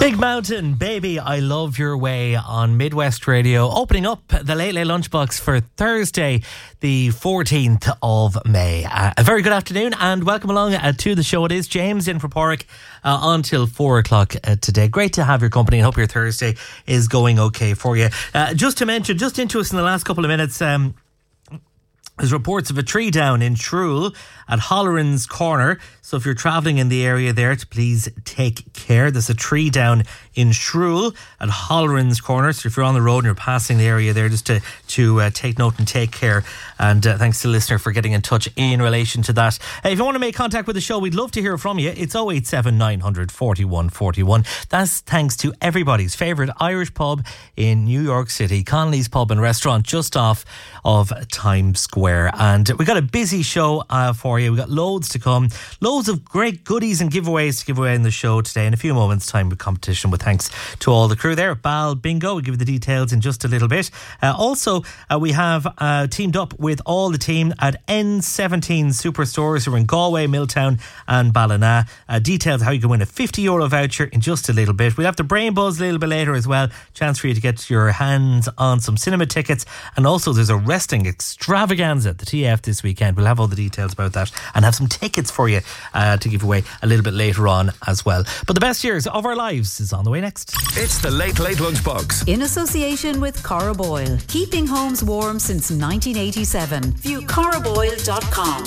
Big Mountain, Baby, I Love Your Way on Midwest Radio, opening up the Late Late Lunchbox for Thursday, the 14th of May. A very good afternoon and welcome along to the show. It is James in for Porrick until 4 o'clock today. Great to have your company. I hope your Thursday is going okay for you. Just to mention, just into us in the last couple of minutes, there's reports of a tree down in Shrule at Holleran's Corner. So if you're travelling in the area there, please take care. There's a tree down in Shrule at Holleran's Corner. So if you're on the road and you're passing the area there, just to take note and take care. And thanks to the listener for getting in touch in relation to that. If you want to make contact with the show, we'd love to hear from you. It's 087 900 41 41. That's thanks to everybody's favourite Irish pub in New York City, Connolly's Pub and Restaurant, just off of Times Square. And we got a busy show for you. We got loads to come, loads of great goodies and giveaways to give away in the show today. In a few moments' time with competition, with thanks to all the crew there. Bal Bingo, we'll give you the details in just a little bit. Also, we have teamed up with all the team at N17 Superstores who are in Galway, Milltown and Ballina. Details how you can win a €50 voucher in just a little bit. We'll have the Brain Buzz a little bit later as well. Chance for you to get your hands on some cinema tickets. And also there's a wrestling extravaganza at the TF this weekend. We'll have all the details about that and have some tickets for you to give away a little bit later on as well. But the best years of our lives is on the way next. It's the Late Late Lunchbox in association with Cora Boyle, keeping homes warm since 1987. View coraboyle.com.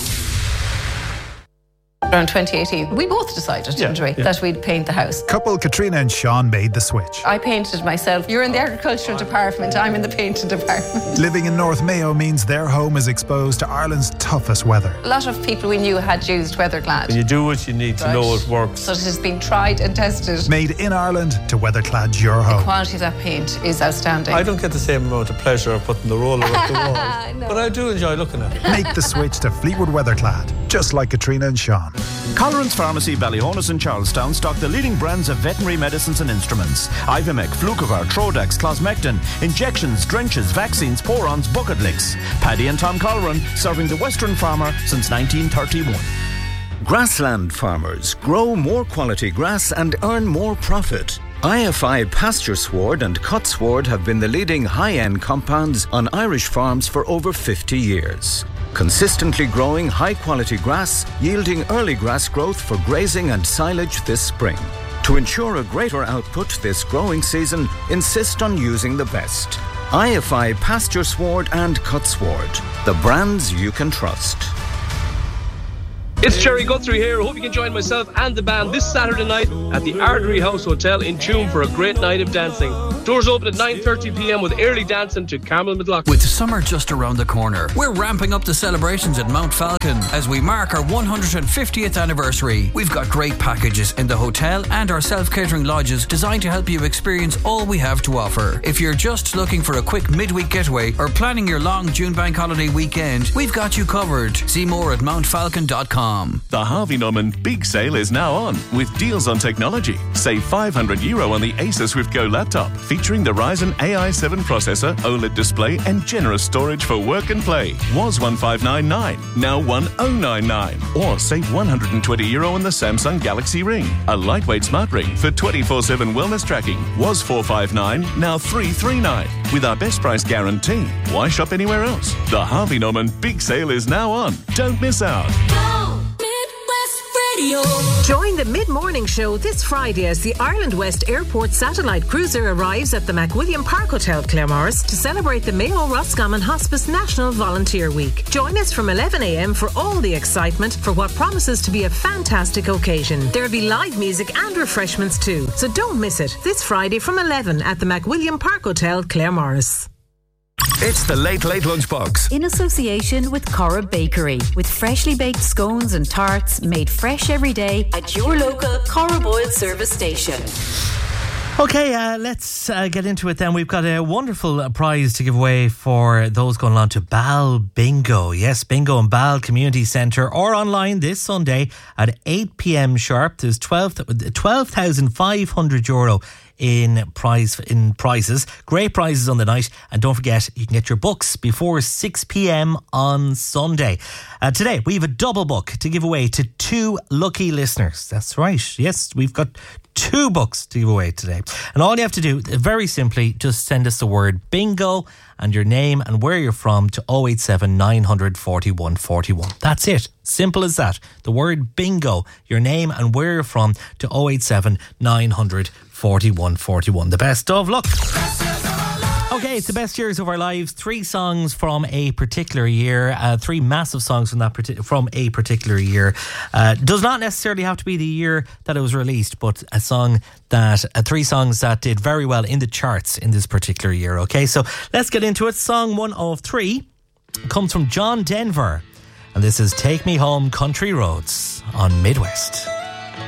Around 2018, we both decided, didn't we, that we'd paint the house. Couple Katrina and Sean made the switch. I painted myself. You're in the agricultural department, I'm in the painting department. Living in North Mayo means their home is exposed to Ireland's toughest weather. A lot of people we knew had used Weatherclad. You do what you need to know it works. So it has been tried and tested. Made in Ireland to Weatherclad your home. The quality of that paint is outstanding. I don't get the same amount of pleasure of putting the roller up the wall, No. but I do enjoy looking at it. Make the switch to Fleetwood Weatherclad, just like Katrina and Sean. Colleran's Pharmacy, Ballyhonus and Charlestown stock the leading brands of veterinary medicines and instruments. Ivomec, Flucovar, Trodax, Closmectin, injections, drenches, vaccines, porons, bucket licks. Paddy and Tom Colleran, serving the Western farmer since 1931. Grassland farmers grow more quality grass and earn more profit. IFI Pasture Sward and Cut Sward have been the leading high-end compounds on Irish farms for over 50 years. Consistently growing high-quality grass, yielding early grass growth for grazing and silage this spring. To ensure a greater output this growing season, insist on using the best. IFI Pasture Sward and Cut Sward, the brands you can trust. It's Jerry Guthrie here. I hope you can join myself and the band this Saturday night at the Artery House Hotel in Tuam for a great night of dancing. Doors open at 9:30pm with early dancing to Carmel McLaughlin. With summer just around the corner, we're ramping up the celebrations at Mount Falcon as we mark our 150th anniversary. We've got great packages in the hotel and our self-catering lodges designed to help you experience all we have to offer. If you're just looking for a quick midweek getaway or planning your long June bank holiday weekend, we've got you covered. See more at mountfalcon.com. The Harvey Norman Big Sale is now on with deals on technology. Save €500 on the Asus Swift Go laptop featuring the Ryzen AI7 processor, OLED display and generous storage for work and play. Was $1,599, now $1,099. Or save €120 on the Samsung Galaxy Ring. A lightweight smart ring for 24/7 wellness tracking. Was $459, now $339. With our best price guarantee. Why shop anywhere else? The Harvey Norman Big Sale is now on. Don't miss out. Join the mid-morning show this Friday as the Ireland West Airport satellite cruiser arrives at the McWilliam Park Hotel, Claremorris, to celebrate the Mayo Roscommon Hospice National Volunteer Week. Join us from 11am for all the excitement for what promises to be a fantastic occasion. There'll be live music and refreshments too, so don't miss it. This Friday from 11 at the McWilliam Park Hotel, Claremorris. It's the Late Late Lunchbox in association with Cora Bakery, with freshly baked scones and tarts made fresh every day at your local Cora Boyle service station. Okay, let's get into it then. We've got a wonderful prize to give away for those going on to Bal Bingo. Yes, Bingo and Bal Community Centre, or online this Sunday at 8pm sharp. There's €12,500 in prizes. Great prizes on the night, and don't forget you can get your books before 6pm on Sunday. Today we have a double book to give away to 2 lucky listeners. That's right. Yes, we've got 2 books to give away today. And all you have to do, very simply, just send us the word bingo and your name and where you're from to 087 900 41 41. That's it. Simple as that. The word bingo, your name and where you're from to 087 900 41 41. The best of luck. Okay, it's the best years of our lives. 3 songs from a particular year. 3 massive songs from from a particular year. Does not necessarily have to be the year that it was released, but a song that 3 songs that did very well in the charts in this particular year. Okay, so let's get into it. Song 1 of 3 comes from John Denver, and this is "Take Me Home, Country Roads" on Midwest.